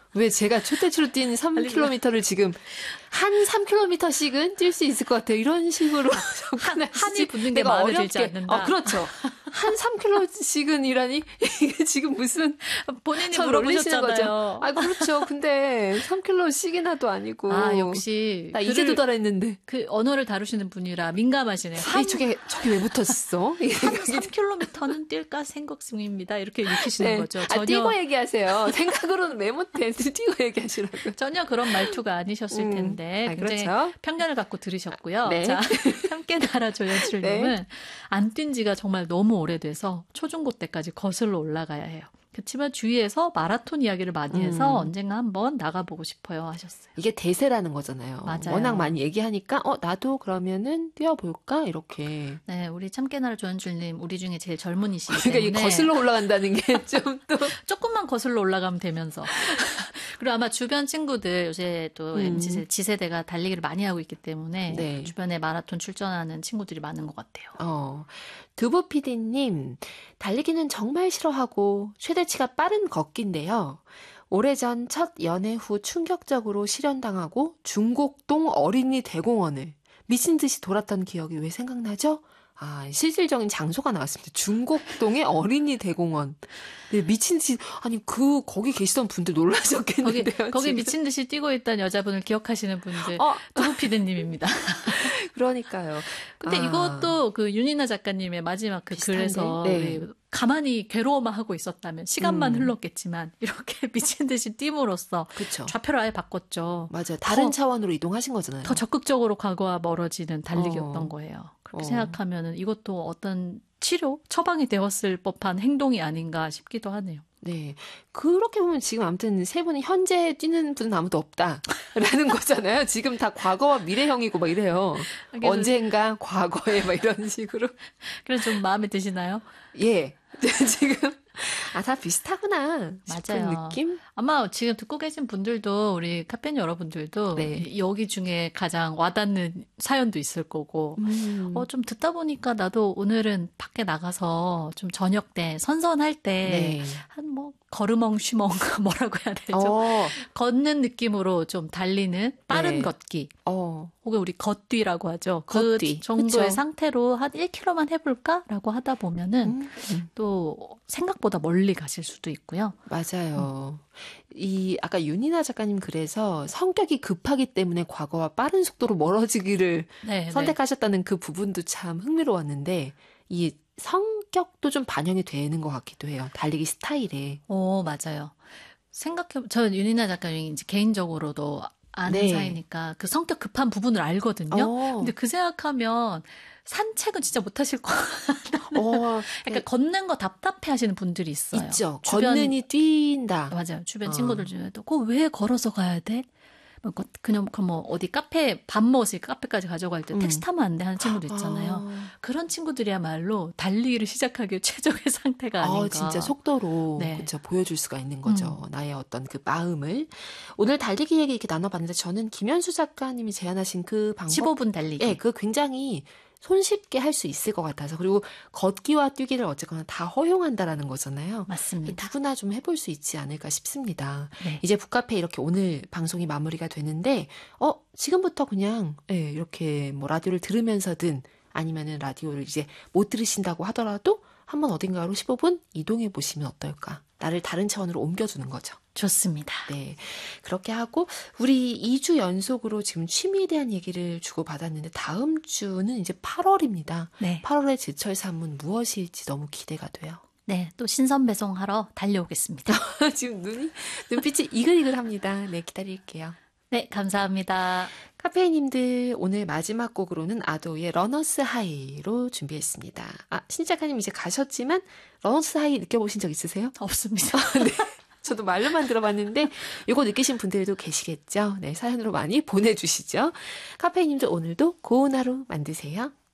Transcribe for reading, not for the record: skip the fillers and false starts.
왜 제가 최대치로 뛴 3km를 지금 한 3km씩은 뛸 수 있을 것 같아요. 이런 식으로 한이 붙는 게 마음에 들지 않는다. 그렇죠. 한 3km씩은 이라니 이게 지금 무슨 본인이 물어보셨잖아요. 그렇죠. 근데 3km씩이나도 아니고. 역시 나 이제 도달했는데. 그 언어를 다루시는 분이라 민감하시네요. 저게 왜 붙었어? 한 3km는 뛸까 생각 중입니다. 이렇게 읽히시는 거죠. 전혀 뛰고 얘기하세요. 생각으로는 왜 못해? 뛰고 얘기하시라고. 전혀 그런 말투가 아니셨을 텐데 굉장히 그렇죠? 편견을 갖고 들으셨고요. 네. 자, 함께 나라 조연출님은 네. 안 뛴 지가 정말 너무 오래돼서 초중고 때까지 거슬러 올라가야 해요. 그렇지만 주위에서 마라톤 이야기를 많이 해서 언젠가 한번 나가보고 싶어요 하셨어요. 이게 대세라는 거잖아요. 맞아요. 워낙 많이 얘기하니까 나도 그러면은 뛰어볼까 이렇게. 네, 우리 참깨나라 조연출님 우리 중에 제일 젊은이시기 그러니까 때문에. 이 거슬러 올라간다는 게 좀 또. 조금만 거슬러 올라가면 되면서. 그리고 아마 주변 친구들 요새 또 MZ 지세대가 달리기를 많이 하고 있기 때문에 네. 주변에 마라톤 출전하는 친구들이 많은 것 같아요. 두부 PD님, 달리기는 정말 싫어하고 최대치가 빠른 걷기인데요. 오래전 첫 연애 후 충격적으로 실현당하고 중곡동 어린이 대공원을 미친 듯이 돌았던 기억이 왜 생각나죠? 실질적인 장소가 나왔습니다. 중곡동의 어린이 대공원. 네, 미친 듯이, 거기 계시던 분들 놀라셨겠는데요. 거기 미친 듯이 뛰고 있던 여자분을 기억하시는 분들. 두부 피디님입니다. 그러니까요. 근데 이것도 그 윤이나 작가님의 마지막 그 글에서 네. 가만히 괴로워만 하고 있었다면 시간만 흘렀겠지만 이렇게 미친 듯이 띄움으로써 그쵸. 좌표를 아예 바꿨죠. 맞아요. 다른 차원으로 이동하신 거잖아요. 더 적극적으로 과거와 멀어지는 달리기였던 거예요. 그렇게 생각하면은 이것도 어떤 치료, 처방이 되었을 법한 행동이 아닌가 싶기도 하네요. 네. 그렇게 보면 지금 아무튼 세 분이 현재 뛰는 분은 아무도 없다라는 거잖아요. 지금 다 과거와 미래형이고 막 이래요. 언젠가 과거에 막 이런 식으로. 그래서 좀 마음에 드시나요? 예. 지금 다 비슷하구나 싶은 맞아요. 느낌? 아마 지금 듣고 계신 분들도 우리 카페인 여러분들도 네. 여기 중에 가장 와닿는 사연도 있을 거고 좀 듣다 보니까 나도 오늘은 밖에 나가서 좀 저녁 때 선선할 때 한 걸으멍쉬멍 뭐라고 해야 되죠? 걷는 느낌으로 좀 달리는 빠른 걷기. 혹은 우리 걷뒤라고 하죠. 걷뒤. 그 정도의 그쵸? 상태로 한 1km만 해볼까라고 하다 보면은 또 생각보다 멀리 가실 수도 있고요. 맞아요. 아까 윤이나 작가님 글에서 성격이 급하기 때문에 과거와 빠른 속도로 멀어지기를 선택하셨다는 그 부분도 참 흥미로웠는데 이 성격도 좀 반영이 되는 것 같기도 해요. 달리기 스타일에. 맞아요. 저 윤이나 작가님이 이제 개인적으로도 아는 사이니까 그 성격 급한 부분을 알거든요. 근데 그 생각하면 산책은 진짜 못 하실 것 같아요. 그러니까 걷는 거 답답해 하시는 분들이 있어요. 있죠. 걷느니 뛴다. 맞아요. 주변 친구들 중에도 그거 왜 걸어서 가야 돼? 그냥 어디 카페 밥 먹었으니까 카페까지 가져갈 때 택시 타면 안 돼 하는 친구도 있잖아요. 그런 친구들이야말로 달리기를 시작하기 최적의 상태가 아닌가. 진짜 속도로 그쵸, 보여줄 수가 있는 거죠. 나의 어떤 그 마음을. 오늘 달리기 얘기 이렇게 나눠봤는데 저는 김현수 작가님이 제안하신 그 방법 15분 달리기. 네, 그 굉장히 손쉽게 할 수 있을 것 같아서. 그리고 걷기와 뛰기를 어쨌거나 다 허용한다라는 거잖아요. 맞습니다. 누구나 좀 해볼 수 있지 않을까 싶습니다. 네. 이제 북카페 이렇게 오늘 방송이 마무리가 되는데 지금부터 그냥 이렇게 라디오를 들으면서든 아니면은 라디오를 이제 못 들으신다고 하더라도 한번 어딘가로 15분 이동해 보시면 어떨까. 나를 다른 차원으로 옮겨주는 거죠. 좋습니다. 네. 그렇게 하고 우리 2주 연속으로 지금 취미에 대한 얘기를 주고받았는데 다음 주는 이제 8월입니다. 네. 8월의 제철 산문 무엇일지 너무 기대가 돼요. 네. 또 신선 배송하러 달려오겠습니다. 지금 눈빛이 이글이글합니다. 네. 기다릴게요. 네. 감사합니다. 카페인님들 오늘 마지막 곡으로는 아도의 러너스 하이로 준비했습니다. 신 작가님 이제 가셨지만 러너스 하이 느껴보신 적 있으세요? 없습니다. 네. 저도 말로만 들어봤는데 이거 느끼신 분들도 계시겠죠? 네, 사연으로 많이 보내주시죠. 카페인님들 오늘도 고운 하루 만드세요.